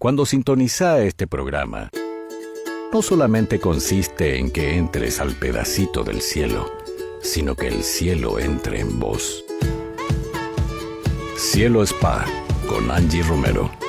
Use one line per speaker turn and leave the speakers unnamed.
Cuando sintoniza este programa, no solamente consiste en que entres al pedacito del cielo, sino que el cielo entre en vos. Cielo Spa con Angie Romero.